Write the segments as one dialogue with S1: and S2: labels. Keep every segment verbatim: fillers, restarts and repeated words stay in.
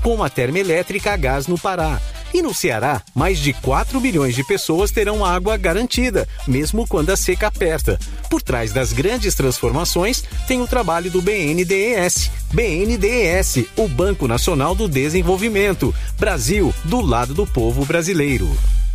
S1: como a termoelétrica a gás no Pará. E no Ceará, mais de quatro milhões de pessoas terão água garantida, mesmo quando a seca aperta. Por trás das grandes transformações, tem o trabalho do B N D E S. B N D E S, o Banco Nacional do Desenvolvimento. Brasil, do lado do povo brasileiro.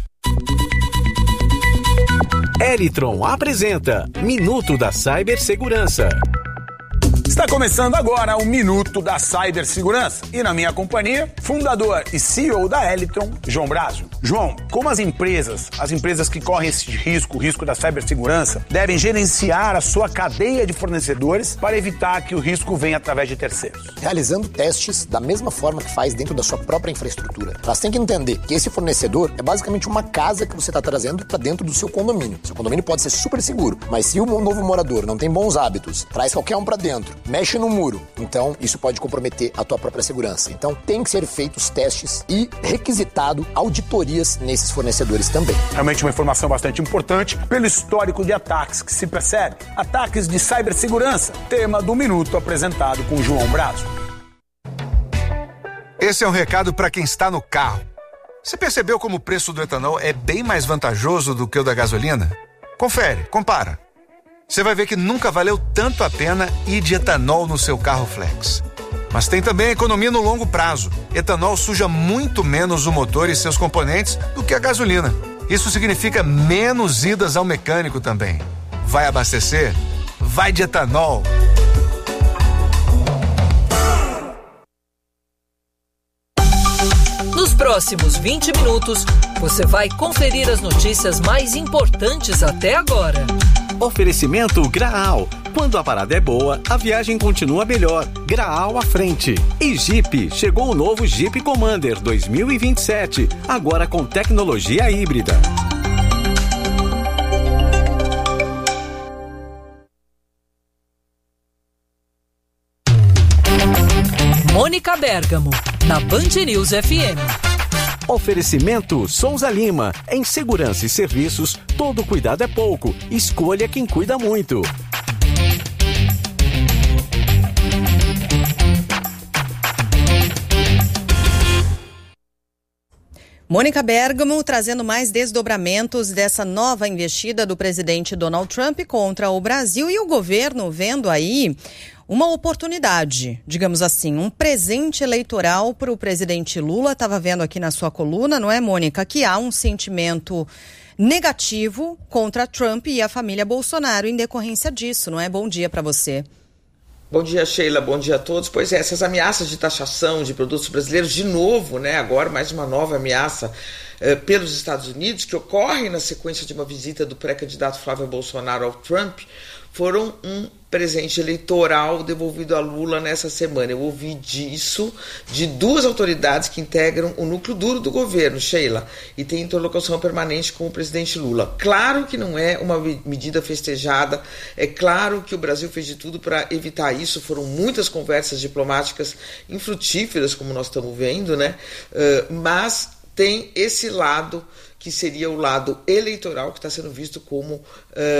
S1: Elitron apresenta Minuto da Cibersegurança.
S2: Está começando agora o Minuto da Cibersegurança e na minha companhia, fundador e C E O da Elitron, João Brásio. João, como as empresas, as empresas que correm esse risco, o risco da cibersegurança, devem gerenciar a sua cadeia de fornecedores para evitar que o risco venha através de terceiros?
S3: Realizando testes da mesma forma que faz dentro da sua própria infraestrutura. Elas têm que entender que esse fornecedor é basicamente uma casa que você está trazendo para dentro do seu condomínio. Seu condomínio pode ser super seguro, mas se o novo morador não tem bons hábitos, traz qualquer um para dentro, mexe no muro, então isso pode comprometer a tua própria segurança. Então tem que ser feitos testes e requisitado auditorias nesses fornecedores também.
S2: Realmente uma informação bastante importante pelo histórico de ataques que se percebe. Ataques de cibersegurança, tema do Minuto apresentado com João Brásio.
S4: Esse é um recado para quem está no carro. Você percebeu como o preço do etanol é bem mais vantajoso do que o da gasolina? Confere, compara. Você vai ver que nunca valeu tanto a pena ir de etanol no seu carro flex. Mas tem também economia no longo prazo. Etanol suja muito menos o motor e seus componentes do que a gasolina. Isso significa menos idas ao mecânico também. Vai abastecer? Vai de etanol.
S5: Nos próximos vinte minutos, você vai conferir as notícias mais importantes até agora.
S1: Oferecimento Graal. Quando a parada é boa, a viagem continua melhor. Graal à frente. E Jeep. Chegou o novo Jeep Commander dois mil e vinte e sete. Agora com tecnologia híbrida.
S5: Mônica Bergamo, na Band News F M.
S1: Oferecimento Souza Lima. Em segurança e serviços, todo cuidado é pouco. Escolha quem cuida muito.
S6: Mônica Bergamo trazendo mais desdobramentos dessa nova investida do presidente Donald Trump contra o Brasil e o governo vendo aí uma oportunidade, digamos assim, um presente eleitoral para o presidente Lula. Estava vendo aqui na sua coluna, não é, Mônica, que há um sentimento negativo contra Trump e a família Bolsonaro em decorrência disso, não é? Bom dia para você.
S7: Bom dia, Sheila, bom dia a todos. Pois é, essas ameaças de taxação de produtos brasileiros, de novo, né, agora mais uma nova ameaça eh, pelos Estados Unidos, que ocorre na sequência de uma visita do pré-candidato Flávio Bolsonaro ao Trump, foram um presente eleitoral devolvido a Lula nessa semana. Eu ouvi disso de duas autoridades que integram o núcleo duro do governo, Sheila, e tem interlocução permanente com o presidente Lula. Claro que não é uma medida festejada, é claro que o Brasil fez de tudo para evitar isso, foram muitas conversas diplomáticas infrutíferas, como nós estamos vendo, né? Uh, mas tem esse lado que seria o lado eleitoral, que está sendo visto como uh,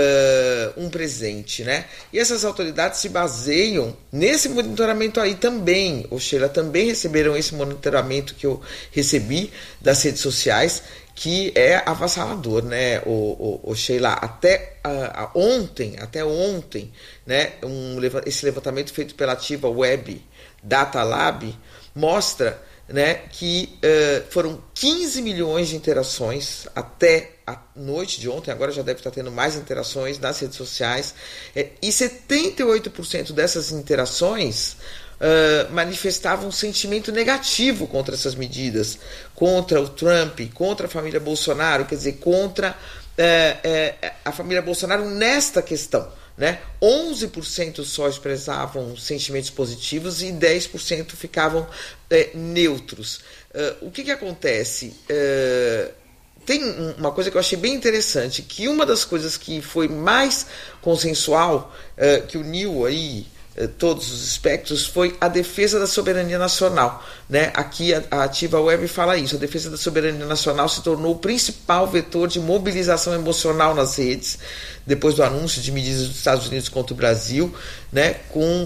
S7: um presente, né? E essas autoridades se baseiam nesse monitoramento aí também. O Sheila, também receberam esse monitoramento que eu recebi das redes sociais, que é avassalador, né, o, o, o Sheila, até uh, ontem, até ontem, né, um, esse levantamento feito pela Ativa Web Data Lab mostra, né, que uh, foram quinze milhões de interações até a noite de ontem, agora já deve estar tendo mais interações nas redes sociais, é, e setenta e oito por cento dessas interações uh, manifestavam um sentimento negativo contra essas medidas, contra o Trump, contra a família Bolsonaro, quer dizer, contra uh, uh, a família Bolsonaro nesta questão. Né? onze por cento só expressavam sentimentos positivos e dez por cento ficavam é, neutros. Uh, o que, que acontece? Uh, tem uma coisa que eu achei bem interessante, que uma das coisas que foi mais consensual, uh, que uniu aí todos os espectros, foi a defesa da soberania nacional, né? Aqui a, a Ativa Web fala isso, a defesa da soberania nacional se tornou o principal vetor de mobilização emocional nas redes, depois do anúncio de medidas dos Estados Unidos contra o Brasil, né? Com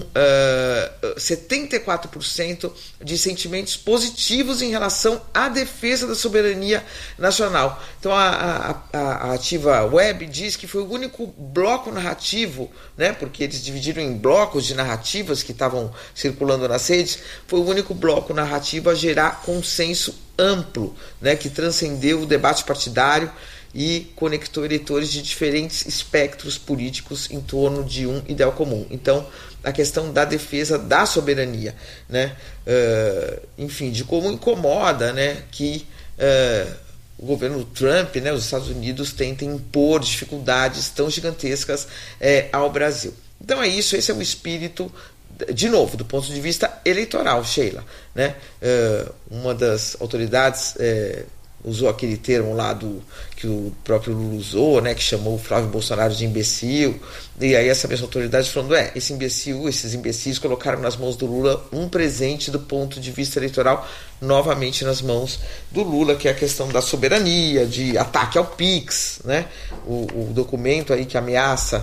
S7: uh, setenta e quatro por cento de sentimentos positivos em relação à defesa da soberania nacional. Então a, a, a Ativa Web diz que foi o único bloco narrativo, né? Porque eles dividiram em blocos de narrativas que estavam circulando nas redes, foi o único bloco narrativo a gerar consenso amplo, né, que transcendeu o debate partidário e conectou eleitores de diferentes espectros políticos em torno de um ideal comum. Então, a questão da defesa da soberania, né, uh, enfim, de como incomoda, né, que uh, o governo Trump, né, os Estados Unidos tentem impor dificuldades tão gigantescas eh, ao Brasil. Então é isso, esse é o espírito, de novo, do ponto de vista eleitoral, Sheila, né? Uh, uma das autoridades uh, usou aquele termo lá do, que o próprio Lula usou, né? Que chamou o Flávio Bolsonaro de imbecil, e aí essa mesma autoridade falando, é, esse imbecil, esses imbecis colocaram nas mãos do Lula um presente do ponto de vista eleitoral, novamente nas mãos do Lula, que é a questão da soberania, de ataque ao Pix, né? O, o documento aí que ameaça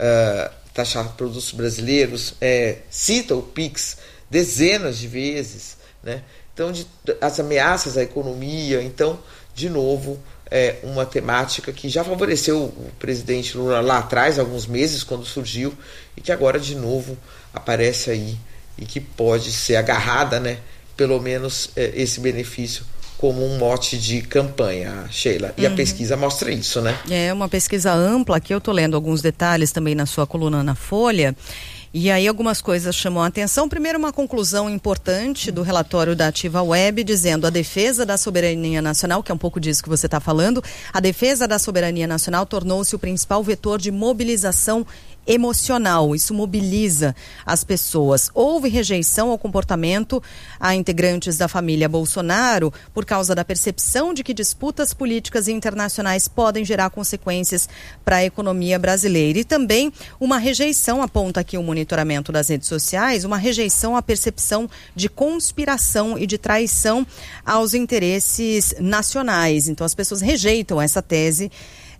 S7: uh, taxar produtos brasileiros, é, cita o Pix dezenas de vezes, né? Então, de, as ameaças à economia, então, de novo, é uma temática que já favoreceu o presidente Lula lá atrás, alguns meses, quando surgiu, e que agora, de novo, aparece aí, e que pode ser agarrada, né? Pelo menos é, esse benefício como um mote de campanha, Sheila. E uhum. a pesquisa mostra isso, né? É
S6: uma pesquisa ampla, que eu estou lendo alguns detalhes também na sua coluna na Folha, e aí algumas coisas chamam a atenção. Primeiro, uma conclusão importante do relatório da Ativa Web, dizendo a defesa da soberania nacional, que é um pouco disso que você está falando, a defesa da soberania nacional tornou-se o principal vetor de mobilização emocional. Isso mobiliza as pessoas. Houve rejeição ao comportamento a integrantes da família Bolsonaro por causa da percepção de que disputas políticas internacionais podem gerar consequências para a economia brasileira. E também uma rejeição, aponta aqui o monitoramento das redes sociais, uma rejeição à percepção de conspiração e de traição aos interesses nacionais. Então as pessoas rejeitam essa tese.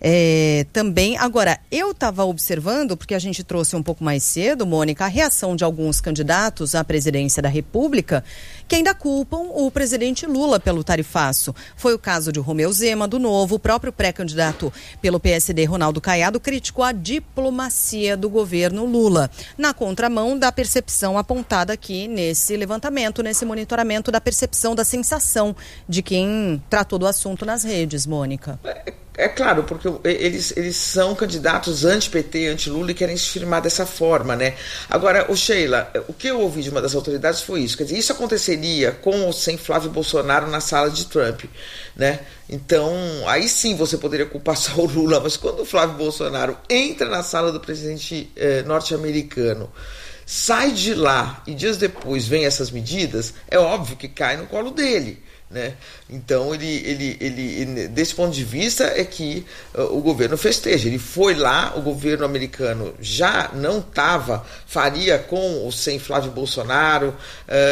S6: É, também, agora, eu estava observando, porque a gente trouxe um pouco mais cedo, Mônica, a reação de alguns candidatos à presidência da República que ainda culpam o presidente Lula pelo tarifaço. Foi o caso de Romeu Zema, do Novo, o próprio pré-candidato pelo P S D, Ronaldo Caiado, criticou a diplomacia do governo Lula, na contramão da percepção apontada aqui nesse levantamento, nesse monitoramento da percepção, da sensação de quem tratou do assunto nas redes, Mônica.
S7: É. É claro, porque eles, eles são candidatos anti-P T, anti-Lula e querem se firmar dessa forma, né? Agora, o Sheila, o que eu ouvi de uma das autoridades foi isso, quer dizer, isso aconteceria com ou sem Flávio Bolsonaro na sala de Trump, né? Então, aí sim você poderia culpar só o Lula, mas quando o Flávio Bolsonaro entra na sala do presidente eh, norte-americano, sai de lá e dias depois vem essas medidas, é óbvio que cai no colo dele. Né? Então, ele, ele, ele, ele, desse ponto de vista é que uh, o governo festeja. Ele foi lá, o governo americano já não estava, faria com ou sem Flávio Bolsonaro. Uh,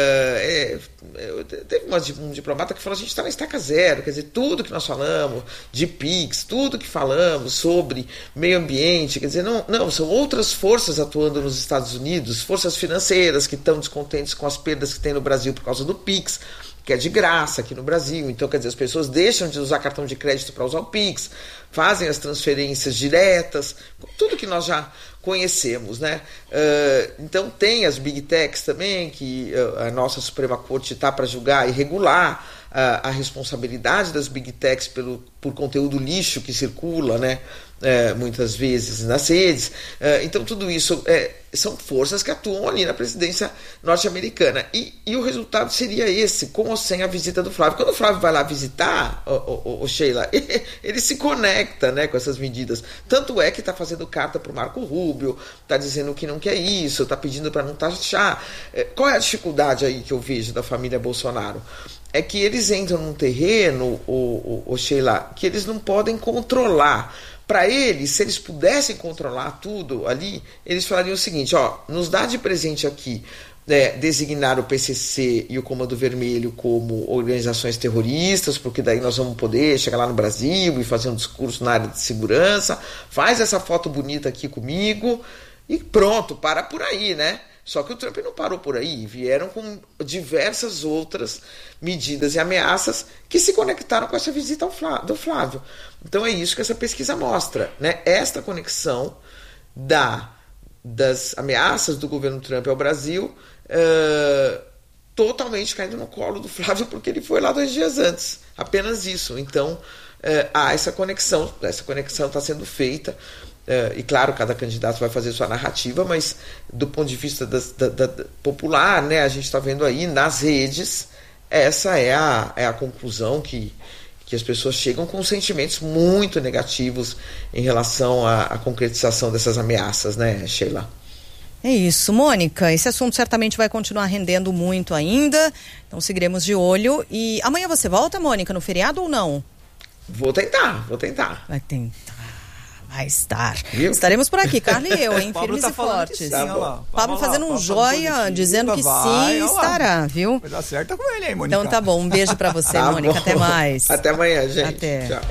S7: é, é, teve uma, um diplomata que falou: a gente está na estaca zero, quer dizer, tudo que nós falamos de Pix, tudo que falamos sobre meio ambiente, quer dizer, não, não são outras forças atuando nos Estados Unidos, forças financeiras que estão descontentes com as perdas que tem no Brasil por causa do Pix, que é de graça aqui no Brasil. Então, quer dizer, as pessoas deixam de usar cartão de crédito para usar o Pix, fazem as transferências diretas, tudo que nós já conhecemos, né? Uh, então, tem as Big Techs também, que uh, a nossa Suprema Corte está para julgar e regular uh, a responsabilidade das Big Techs pelo, por conteúdo lixo que circula, né? É, muitas vezes nas redes. É, então tudo isso é, são forças que atuam ali na presidência norte-americana, e, e o resultado seria esse, com ou sem a visita do Flávio. Quando o Flávio vai lá visitar, o, o, o Sheila, ele, ele se conecta, né, com essas medidas, tanto é que está fazendo carta para o Marco Rubio, está dizendo que não quer isso, está pedindo para não taxar. É, qual é a dificuldade aí que eu vejo da família Bolsonaro? É que eles entram num terreno, o, o, o Sheila, que eles não podem controlar. para eles, se eles pudessem controlar tudo ali, eles falariam o seguinte, ó, nos dá de presente aqui é, designar o P C C e o Comando Vermelho como organizações terroristas, porque daí nós vamos poder chegar lá no Brasil e fazer um discurso na área de segurança, faz essa foto bonita aqui comigo e pronto, para por aí, né? Só que o Trump não parou por aí, vieram com diversas outras medidas e ameaças que se conectaram com essa visita ao Flávio, do Flávio. Então é isso que essa pesquisa mostra, né? Esta conexão da, das ameaças do governo Trump ao Brasil uh, totalmente caindo no colo do Flávio, porque ele foi lá dois dias antes, apenas isso. Então uh, há essa conexão, essa conexão está sendo feita. Uh, e claro, cada candidato vai fazer sua narrativa, mas do ponto de vista da, da, da popular, né, a gente está vendo aí nas redes, essa é a, é a conclusão que, que as pessoas chegam com sentimentos muito negativos em relação à, à concretização dessas ameaças, né, Sheila?
S6: É isso, Mônica, esse assunto certamente vai continuar rendendo muito ainda, então seguiremos de olho. E amanhã você volta, Mônica, no feriado ou não?
S7: Vou tentar, vou tentar.
S6: Vai tentar. Vai estar.
S7: Viu?
S6: Estaremos por aqui, Carla e eu, hein? Firmes
S8: tá
S6: e fortes.
S8: Sim,
S6: Tá
S8: Pablo,
S6: Pablo fazendo um joia, dizendo que
S8: vai,
S6: sim, estará, viu?
S8: Vai dar certo com ele, hein, Mônica?
S6: Então tá bom, um beijo pra você,
S7: Tá
S6: Mônica.
S7: bom.
S6: Até mais.
S7: Até amanhã, gente.
S6: Até.
S7: Tchau.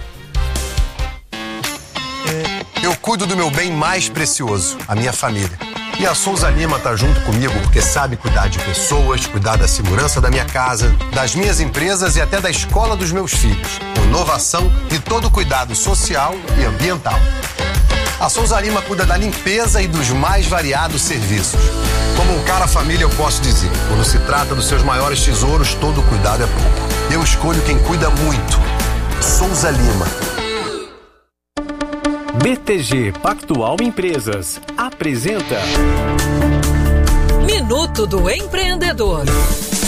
S9: Eu cuido do meu bem mais precioso, a minha família. E a Souza Lima tá junto comigo porque sabe cuidar de pessoas, cuidar da segurança da minha casa, das minhas empresas e até da escola dos meus filhos. Com inovação e todo o cuidado social e ambiental. A Souza Lima cuida da limpeza e dos mais variados serviços. Como um cara família, eu posso dizer, quando se trata dos seus maiores tesouros, todo cuidado é pouco. Eu escolho quem cuida muito. Souza Lima.
S1: B T G Pactual Empresas apresenta
S5: Minuto do Empreendedor.